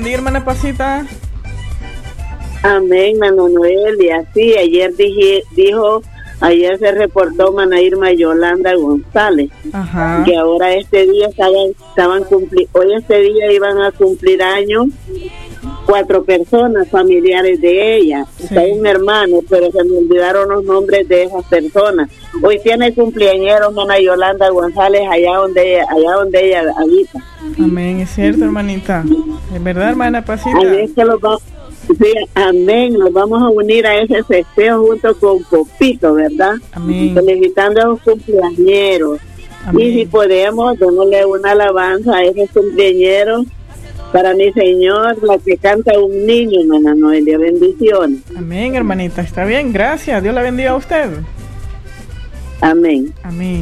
bendiga, hermana Pasita. Amén, hermano Noelia. Sí, ayer se reportó Mana Irma Yolanda González, Ajá. que ahora este día hoy este día iban a cumplir años 4 personas familiares de ella. Sí. Está un hermano, pero se me olvidaron los nombres de esas personas. Hoy tiene cumpleañero Mana Yolanda González allá donde ella habita. Amén, es cierto, hermanita. Es verdad, hermana Pasita. Ahí es que sí, amén, nos vamos a unir a ese festejo junto con Popito, ¿verdad? Amén. Felicitando a los cumpleañeros. Amén. Y si podemos, démosle una alabanza a esos cumpleañeros. Para mi Señor, la que canta un niño, hermana Noelia, bendiciones. Amén, hermanita, está bien, gracias. Dios la bendiga a usted. Amén. Amén.